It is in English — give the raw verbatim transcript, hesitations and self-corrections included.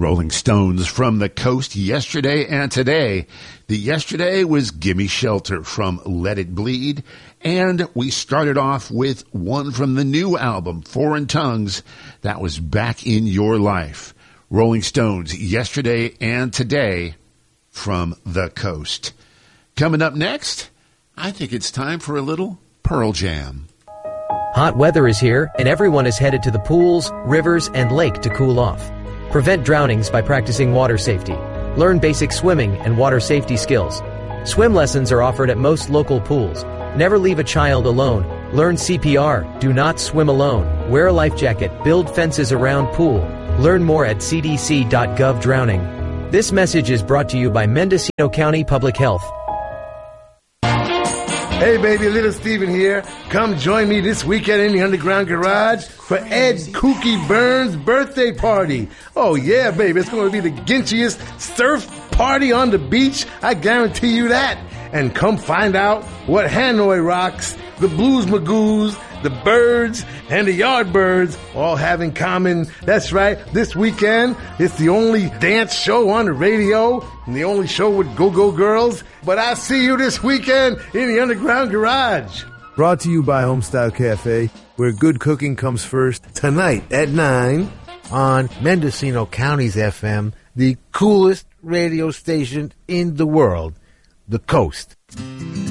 Rolling Stones from the Coast yesterday and today. The yesterday was Gimme Shelter from Let It Bleed. And we started off with one from the new album, Foreign Tongues. That was Back in Your Life. Rolling Stones yesterday and today from the Coast. Coming up next, I think it's time for a little Pearl Jam. Hot weather is here, and everyone is headed to the pools, rivers, and lake to cool off. Prevent drownings by practicing water safety. Learn basic swimming and water safety skills. Swim lessons are offered at most local pools. Never leave a child alone. Learn C P R. Do not swim alone. Wear a life jacket. Build fences around pool. Learn more at c d c dot gov drowning. This message is brought to you by Mendocino County Public Health. Hey baby, Little Steven here. Come join me this weekend in the Underground Garage for Ed Kooky Burns' birthday party. Oh yeah, baby, it's going to be the ginchiest surf party on the beach. I guarantee you that. And come find out what Hanoi Rocks, the Blues Magoos, the Birds, and the Yardbirds all have in common. That's right, this weekend, it's the only dance show on the radio and the only show with go-go girls. But I'll see you this weekend in the Underground Garage. Brought to you by Homestyle Cafe, where good cooking comes first. Tonight at nine on Mendocino County's F M, the coolest radio station in the world, The Coast.